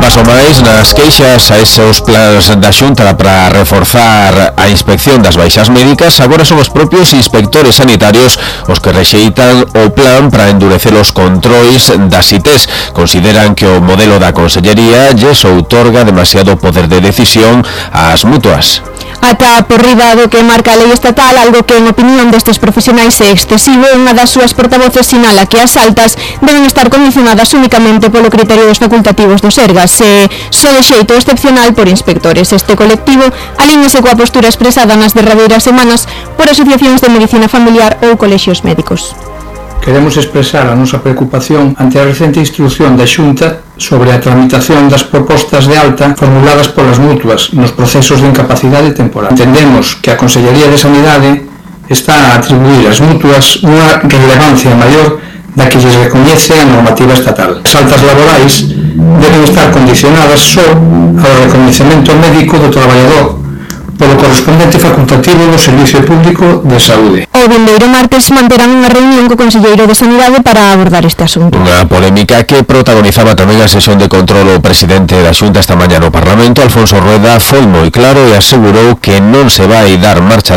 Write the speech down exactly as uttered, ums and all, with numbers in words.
paso máis nas queixas a esos plans da Xunta para reforzar a inspección das baixas médicas. Agora son os propios inspectores sanitarios os que rexeitan o plan para endurecer os controis das I Tes. Consideran que o modelo da Consellería lles outorga demasiado poder de decisión ás mutuas. Ata por riba do que marca a lei estatal, algo que en opinión destes profesionais é excesivo, unha das súas portavoces sinala que as altas deben estar condicionadas únicamente polo criterio dos facultativos do Sergas, e só de xeito excepcional por inspectores. Este colectivo alíñase coa postura expresada nas derradeiras semanas por asociacións de medicina familiar ou colexios médicos. Queremos expresar a nosa preocupación ante a recente instrucción da Xunta sobre a tramitación das propostas de alta formuladas polas mutuas nos procesos de incapacidade temporal. Entendemos que a Consellería de Sanidade está a atribuir ás mutuas unha relevancia maior da que lles recoñece a normativa estatal. As altas laborais deben estar condicionadas só ao recoñecemento médico do traballador polo correspondente facultativo do Servicio Público de Saúde. O vindeiro martes manterán unha reunión co Conselleiro de Sanidade para abordar este asunto. Unha polémica que protagonizaba tamén a sesión de control o presidente da Xunta esta mañá no Parlamento. Alfonso Rueda foi moi claro e asegurou que non se vai dar marcha